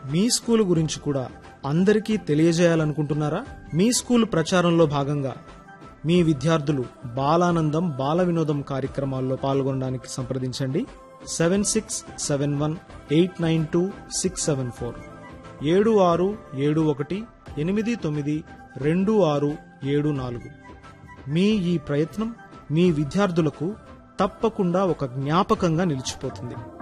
మీ school గురించి కూడా అందరికీ తెలియజేయాలనుకుంటున్నారా? మీ స్కూలు ప్రచారంలో భాగంగా మీ విద్యార్థులు బాలానందం బాల వినోదం కార్యక్రమాల్లో పాల్గొనడానికి సంప్రదించండి. 7671892674 7671892674. మీ ఈ ప్రయత్నం మీ విద్యార్థులకు తప్పకుండా ఒక జ్ఞాపకంగా నిలిచిపోతుంది.